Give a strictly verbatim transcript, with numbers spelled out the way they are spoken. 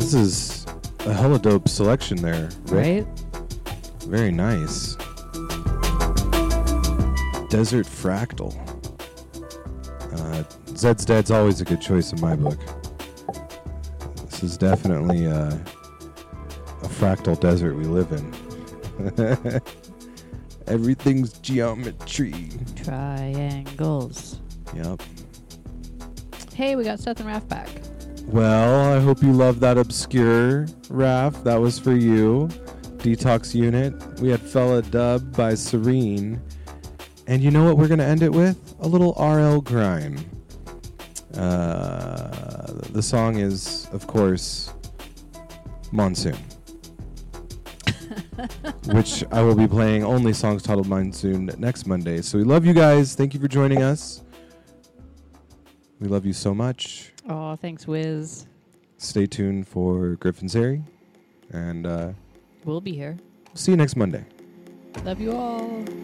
this is a hella dope selection there, Rick. Right? Very nice. Desert Fractal. Uh, Zed's Dead's always a good choice in my book. This is definitely uh, a fractal desert we live in. Everything's geometry. Triangles. Yep. Hey, we got Seth and Raph back. Well, I hope you love that obscure, Raph. That was for you. Detox Unit. We had Fella Dub by Serene. And you know what we're going to end it with? A little R L Grime. Uh, the song is, of course, Monsoon. Which I will be playing only songs titled Monsoon next Monday. So we love you guys. Thank you for joining us. We love you so much. Oh, thanks, Wiz. Stay tuned for Griffin's Airy. And uh, We'll be here. see you next Monday. Love you all.